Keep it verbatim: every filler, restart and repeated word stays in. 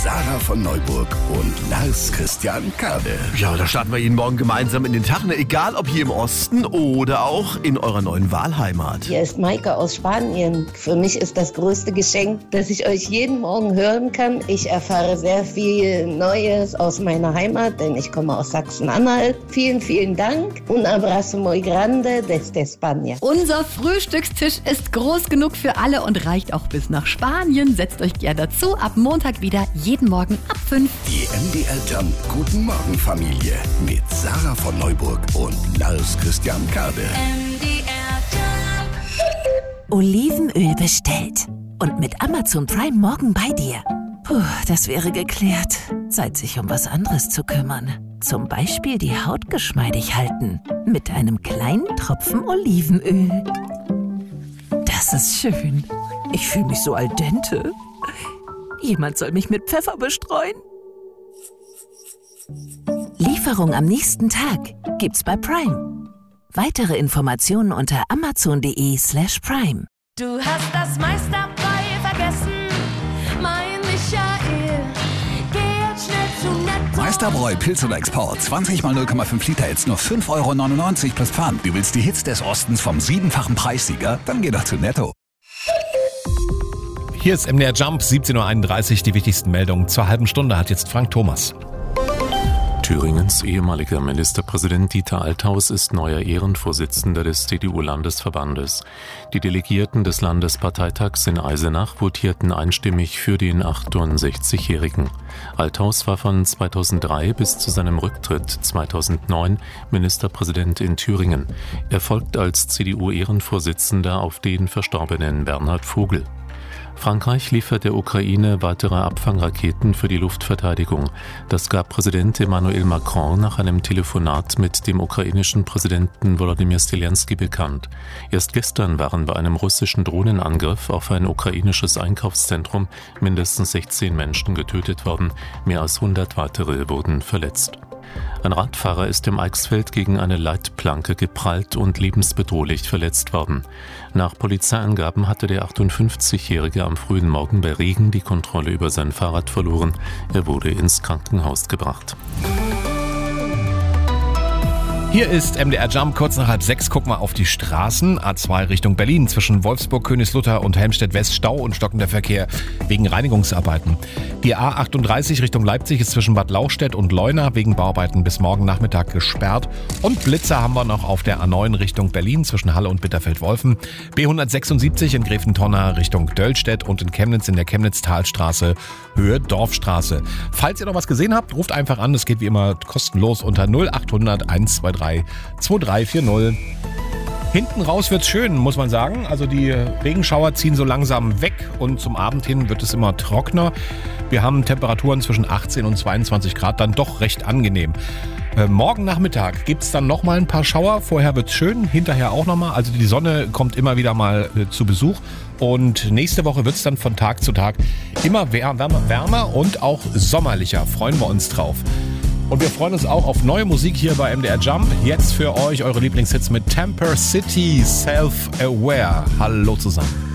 Sarah von Neuburg und Lars Christian Kade. Ja, da starten wir jeden Morgen gemeinsam in den Tag, ne? Egal ob hier im Osten oder auch in eurer neuen Wahlheimat. Hier ist Maike aus Spanien. Für mich ist das größte Geschenk, dass ich euch jeden Morgen hören kann. Ich erfahre sehr viel Neues aus meiner Heimat, denn ich komme aus Sachsen-Anhalt. Vielen, vielen Dank. Un abrazo muy grande desde España. Unser Frühstückstisch ist groß genug für alle und reicht auch bis nach Spanien. Setzt euch gerne dazu. Ab Montag wieder jeden Morgen ab fünf. Die M D R Jump Guten Morgen Familie mit Sarah von Neuburg und Lars Christian Kade. M D R Jump. Olivenöl bestellt. Und mit Amazon Prime morgen bei dir. Puh, das wäre geklärt. Zeit, sich um was anderes zu kümmern. Zum Beispiel die Haut geschmeidig halten. Mit einem kleinen Tropfen Olivenöl. Das ist schön. Ich fühle mich so al dente. Jemand soll mich mit Pfeffer bestreuen. Lieferung am nächsten Tag gibt's bei Prime. Weitere Informationen unter amazon.de slash prime. Du hast das meiste dabei vergessen, mein Michael. Geh jetzt schnell zu Netto. Meisterbräu Pilz oder Export. zwanzig mal null Komma fünf Liter, jetzt nur fünf Euro neunundneunzig plus Pfand. Du willst die Hits des Ostens vom siebenfachen Preissieger? Dann geh doch zu Netto. Hier ist M D R Jump, siebzehn Uhr einunddreißig, die wichtigsten Meldungen zur halben Stunde hat jetzt Frank Thomas. Thüringens ehemaliger Ministerpräsident Dieter Althaus ist neuer Ehrenvorsitzender des C D U-Landesverbandes. Die Delegierten des Landesparteitags in Eisenach votierten einstimmig für den achtundsechzigjährigen. Althaus war von zweitausenddrei bis zu seinem Rücktritt zweitausendneun Ministerpräsident in Thüringen. Er folgt als C D U-Ehrenvorsitzender auf den verstorbenen Bernhard Vogel. Frankreich liefert der Ukraine weitere Abfangraketen für die Luftverteidigung. Das gab Präsident Emmanuel Macron nach einem Telefonat mit dem ukrainischen Präsidenten Volodymyr Zelensky bekannt. Erst gestern waren bei einem russischen Drohnenangriff auf ein ukrainisches Einkaufszentrum mindestens sechzehn Menschen getötet worden. Mehr als hundert weitere wurden verletzt. Ein Radfahrer ist im Eichsfeld gegen eine Leitplanke geprallt und lebensbedrohlich verletzt worden. Nach Polizeiangaben hatte der achtundfünfzigjährige am frühen Morgen bei Regen die Kontrolle über sein Fahrrad verloren. Er wurde ins Krankenhaus gebracht. Hier ist M D R Jump, kurz nach halb sechs. Guck mal auf die Straßen. A zwei Richtung Berlin zwischen Wolfsburg, Königslutter und Helmstedt-West Stau und stockender Verkehr wegen Reinigungsarbeiten. Die A achtunddreißig Richtung Leipzig ist zwischen Bad Lauchstädt und Leuna wegen Bauarbeiten bis morgen Nachmittag gesperrt. Und Blitzer haben wir noch auf der A neun Richtung Berlin zwischen Halle und Bitterfeld-Wolfen. B hundertsechsundsiebzig in Gräfentonna Richtung Döllstedt und in Chemnitz in der Chemnitz-Talstraße Höhe Dorfstraße. Falls ihr noch was gesehen habt, ruft einfach an. Das geht wie immer kostenlos unter null achthundert eins zwei drei zwei drei vier null. Hinten raus wird's schön, muss man sagen. Also die Regenschauer ziehen so langsam weg und zum Abend hin wird es immer trockener. Wir haben Temperaturen zwischen achtzehn und zweiundzwanzig Grad, dann doch recht angenehm. Äh, morgen Nachmittag gibt's dann nochmal ein paar Schauer. Vorher wird's schön, hinterher auch nochmal. Also die Sonne kommt immer wieder mal äh, zu Besuch. Und nächste Woche wird's dann von Tag zu Tag immer wärmer, wärmer und auch sommerlicher. Freuen wir uns drauf. Und wir freuen uns auch auf neue Musik hier bei M D R Jump. Jetzt für euch eure Lieblingshits mit Temper City, Self-Aware. Hallo zusammen.